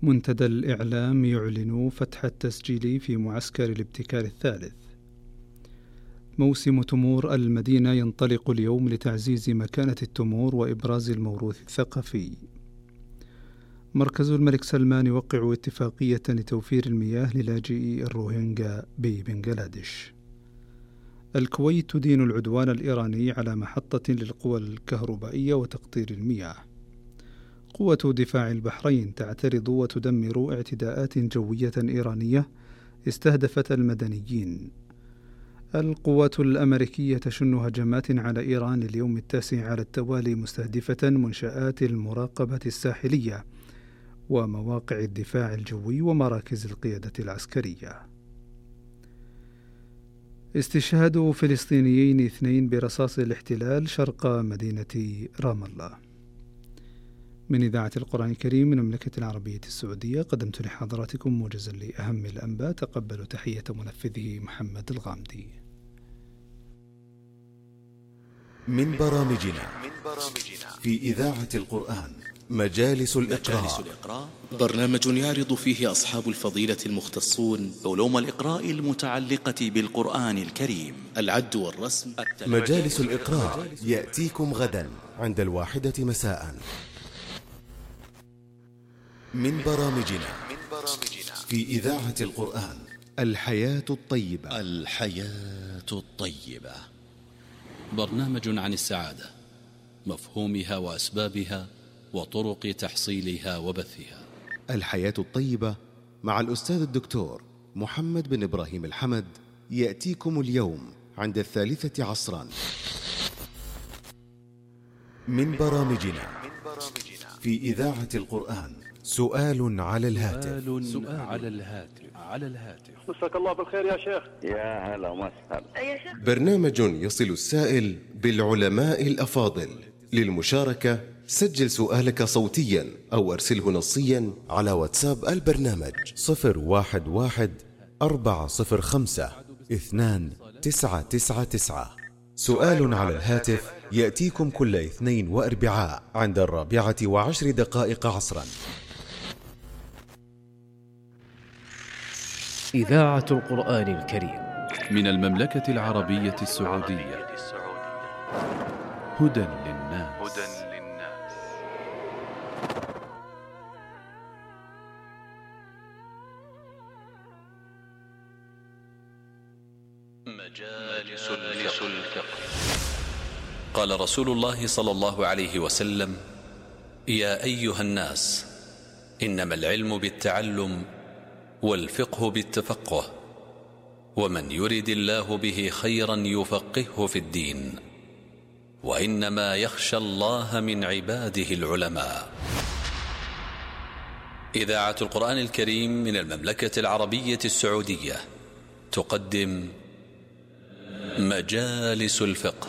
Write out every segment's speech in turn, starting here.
منتدى الإعلام يعلن فتح التسجيل في معسكر الابتكار الثالث. موسم تمور المدينة ينطلق اليوم لتعزيز مكانة التمور وإبراز الموروث الثقافي. مركز الملك سلمان يوقع اتفاقية لتوفير المياه للاجئي الروهينجا ببنغلاديش. الكويت تدين العدوان الإيراني على محطة للقوى الكهربائية وتقطير المياه. قوة دفاع البحرين تعترض وتدمر اعتداءات جوية إيرانية استهدفت المدنيين. القوات الأمريكية تشن هجمات على إيران اليوم التاسع على التوالي مستهدفة منشآت المراقبة الساحلية ومواقع الدفاع الجوي ومراكز القيادة العسكرية. استشهاد فلسطينيين 2 برصاص الاحتلال شرق مدينة رام الله. من إذاعة القرآن الكريم من المملكة العربية السعودية قدمت لحضراتكم موجزا لأهم الأنباء. تقبلوا تحية منفذه محمد الغامدي. من برامجنا في إذاعة القرآن مجالس الإقراء، برنامج يعرض فيه أصحاب الفضيلة المختصون علوم الإقراء المتعلقة بالقرآن الكريم، العد والرسم. مجالس الإقراء يأتيكم غدا عند 1 مساء. من برامجنا في إذاعة القرآن الحياة الطيبة. الحياة الطيبة برنامج عن السعادة، مفهومها وأسبابها وطرق تحصيلها وبثها. الحياة الطيبة مع الأستاذ الدكتور محمد بن إبراهيم الحمد يأتيكم اليوم عند 3 عصرا. من برامجنا في إذاعة القرآن سؤال على الهاتف. مساك الله بالخير يا شيخ. يا هلا وسهلا. برنامج يصل السائل بالعلماء الأفاضل. للمشاركة سجل سؤالك صوتيا أو أرسله نصيا على واتساب البرنامج 011-405-2999. سؤال على الهاتف يأتيكم كل اثنين وأربعاء عند 4:10 عصرا. إذاعة القرآن الكريم من المملكة العربية السعودية. هدى للناس. مجالس الفقه. قال رسول الله صلى الله عليه وسلم: يا أيها الناس، إنما العلم بالتعلم والفقه بالتفقه، ومن يرد الله به خيرا يفقهه في الدين، وإنما يخشى الله من عباده العلماء. إذاعة القرآن الكريم من المملكة العربية السعودية تقدم مجالس الفقه.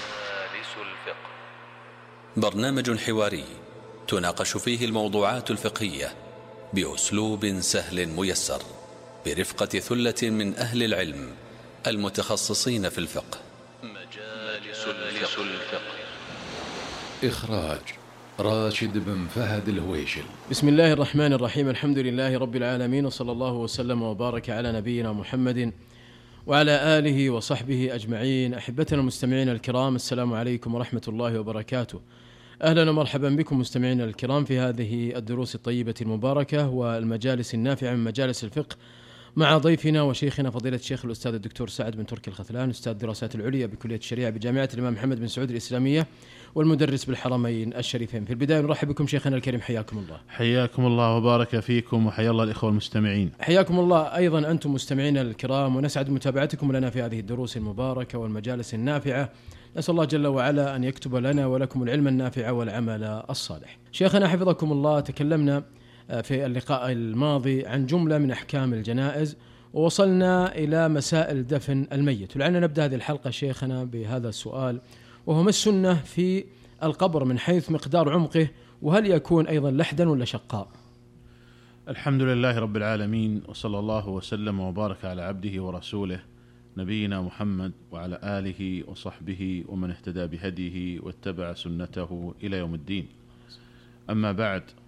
برنامج حواري تناقش فيه الموضوعات الفقهية بأسلوب سهل ميسر، برفقة ثلة من أهل العلم المتخصصين في الفقه. مجالس الفقه. إخراج راشد بن فهد الهويشل. بسم الله الرحمن الرحيم. الحمد لله رب العالمين، وصلى الله وسلم وبارك على نبينا محمد وعلى آله وصحبه أجمعين. أحبتنا المستمعين الكرام، السلام عليكم ورحمة الله وبركاته. أهلا ومرحبا بكم مستمعينا الكرام في هذه الدروس الطيبة المباركة والمجالس النافعة من مجالس الفقه، مع ضيفنا وشيخنا فضيلة الشيخ الأستاذ الدكتور سعد بن تركي الخثلان، أستاذ الدراسات العليا بكلية الشريعة بجامعة الإمام محمد بن سعود الإسلامية، والمدرس بالحرمين الشريفين. في البداية نرحب بكم شيخنا الكريم، حياكم الله. حياكم الله وبارك فيكم، وحيا الله الإخوة المستمعين. حياكم الله أيضا أنتم مستمعين الكرام، ونسعد متابعتكم لنا في هذه الدروس المباركة والمجالس النافعة. نسأل الله جل وعلا أن يكتب لنا ولكم العلم النافع والعمل الصالح. شيخنا حفظكم الله، تكلمنا في اللقاء الماضي عن جملة من أحكام الجنائز، ووصلنا إلى مسائل دفن الميت، ولعلنا نبدأ هذه الحلقة شيخنا بهذا السؤال، وهو ما السنة في القبر من حيث مقدار عمقه، وهل يكون أيضا لحدا ولا شقاء؟ الحمد لله رب العالمين، وصلى الله وسلم وبارك على عبده ورسوله نبينا محمد وعلى آله وصحبه ومن اهتدى بهديه واتبع سنته إلى يوم الدين. أما بعد،